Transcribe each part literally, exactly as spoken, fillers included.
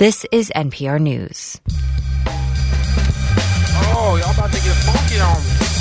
This is N P R News. Oh, y'all about to get funky on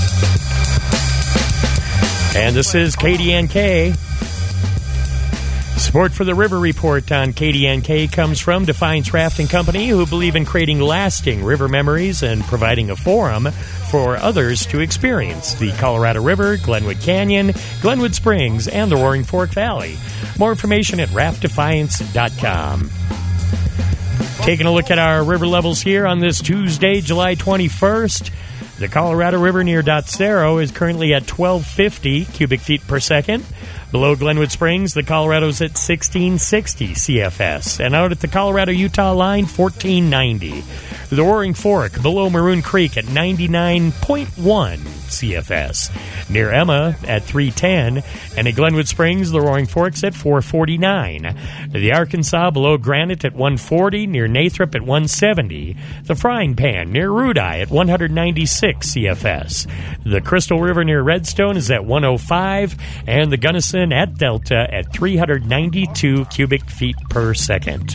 me. And this is K D N K. Support for the River Report on K D N K comes from Defiance Rafting Company, who believe in creating lasting river memories and providing a forum for others to experience the Colorado River, Glenwood Canyon, Glenwood Springs, and the Roaring Fork Valley. More information at raft defiance dot com. Taking a look at our river levels here on this Tuesday, July twenty-first. The Colorado River near Dotsero is currently at twelve fifty cubic feet per second. Below Glenwood Springs, the Colorado's at sixteen sixty C F S. And out at the Colorado-Utah line, fourteen ninety. The Roaring Fork below Maroon Creek at ninety-nine point one C F S. Near Emma at three ten. And at Glenwood Springs, the Roaring Fork's at four forty-nine. The Arkansas below Granite at one forty. Near Nathrop at one seventy. The Frying Pan near Rudai at one ninety-six C F S. The Crystal River near Redstone is at one oh five. And the Gunnison at Delta at three ninety-two cubic feet per second.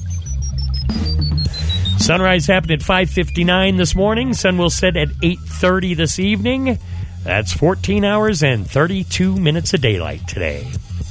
Sunrise happened at five fifty-nine this morning. Sun will set at eight thirty this evening. That's fourteen hours and thirty-two minutes of daylight today.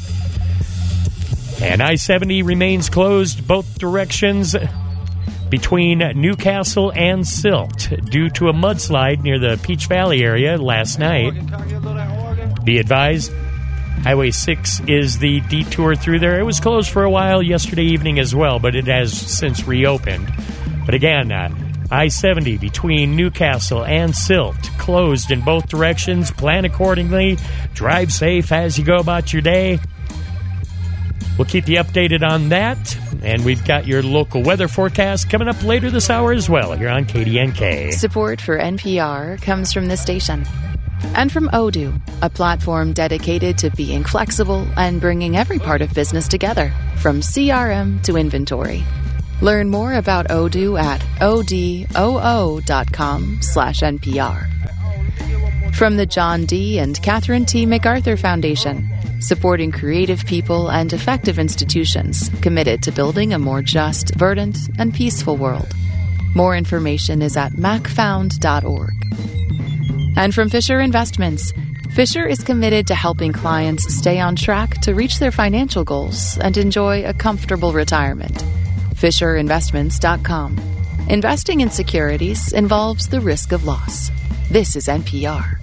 And I seventy remains closed both directions between Newcastle and Silt due to a mudslide near the Peach Valley area last night. Be advised, Highway six is the detour through there. It was closed for a while yesterday evening as well, but it has since reopened. But again, uh, I seventy between Newcastle and Silt closed in both directions. Plan accordingly. Drive safe as you go about your day. We'll keep you updated on that. And we've got your local weather forecast coming up later this hour as well here on K D N K. Support for N P R comes from this station. And from Odoo, a platform dedicated to being flexible and bringing every part of business together, from C R M to inventory. Learn more about Odoo at odoo.com slash NPR. From the John D. and Catherine T. MacArthur Foundation, supporting creative people and effective institutions committed to building a more just, verdant, and peaceful world. More information is at mac found dot org. And from Fisher Investments, Fisher is committed to helping clients stay on track to reach their financial goals and enjoy a comfortable retirement. fisher investments dot com. Investing in securities involves the risk of loss. This is N P R.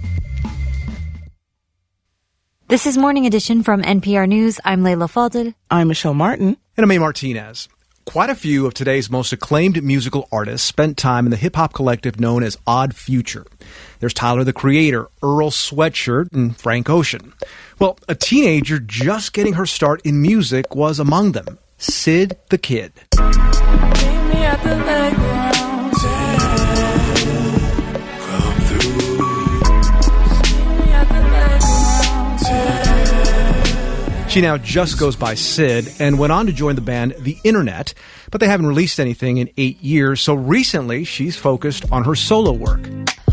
This is Morning Edition from N P R News. I'm Layla Falded. I'm Michelle Martin. And I'm A. Martinez. Quite a few of today's most acclaimed musical artists spent time in the hip-hop collective known as Odd Future. There's Tyler, the Creator, Earl Sweatshirt, and Frank Ocean. Well, a teenager just getting her start in music was among them. Sid the Kid. Meet me at the playground. Come through. Meet me at the playground. She now just goes by Sid and went on to join the band The Internet, but they haven't released anything in eight years, so recently she's focused on her solo work.